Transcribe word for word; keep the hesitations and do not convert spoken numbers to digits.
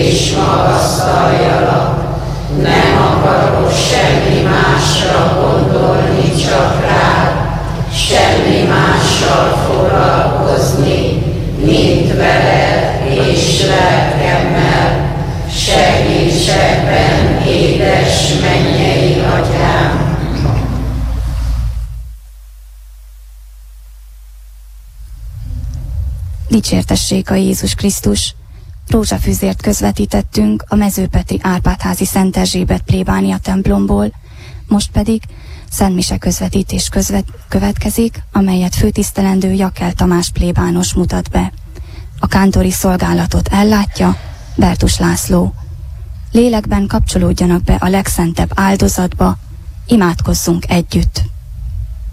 és magasztaljalak. Nem akarok semmi másra gondolni, csak rád, semmi mással foglalkozni, mint veled és lelkemmel. Segíts ebben, édes mennyei Atyám! Dicsértessék a Jézus Krisztus! Rózsafüzért közvetítettünk a Mezőpetri Árpád-házi Szent Erzsébet plébánia templomból, most pedig szentmise közvetítés közvet következik, amelyet főtisztelendő Jakkel Tamás plébános mutat be. A kántori szolgálatot ellátja Bertus László. Lélekben kapcsolódjanak be a legszentebb áldozatba, imádkozzunk együtt!